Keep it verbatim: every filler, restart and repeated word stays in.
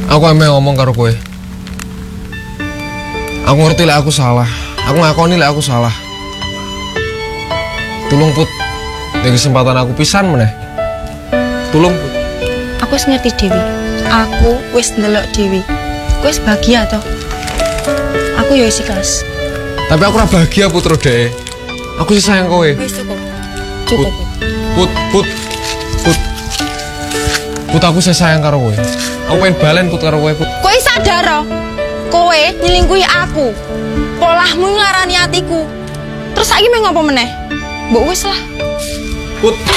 Aku emang ngomong karo kowe. Aku ngerti lah aku salah. Aku ngakoni lah aku salah. Tulung Put, ini kesempatan aku pisan meneh. Tulung Put. Aku wis ngerti Dewi. Aku wis ndelok Dewi. Aku wis bahagia toh. Aku ya wis ikhlas. Tapi aku ora bahagia Putro Dek. Aku sih sayang kowe. Wis cukup. Cukup. Put, Put, Put. Put aku sih sayang karo kowe. Aku pengen balen Put karo kowe Put. Kowe sadar kowe nyelingkuhi aku. Polahmu ngarani hatiku. Terus saiki mau ngopo meneh? Mbok wis lah. Put.